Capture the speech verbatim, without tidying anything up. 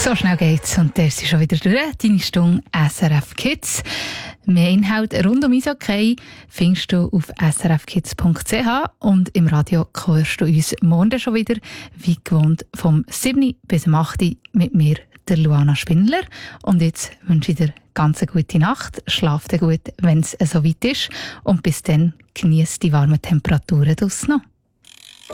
So schnell geht's und der ist schon wieder durch. Deine Stunde S R F Kids. Mehr Inhalt rund um Eishockey findest du auf s r f kids punkt c h und im Radio hörst du uns morgen schon wieder, wie gewohnt, vom sieben bis zum acht mit mir, der Luana Spindler. Und jetzt wünsche ich dir ganz eine gute Nacht. Schlaf dir gut, wenn es so weit ist. Und bis dann genieß die warmen Temperaturen draussen noch.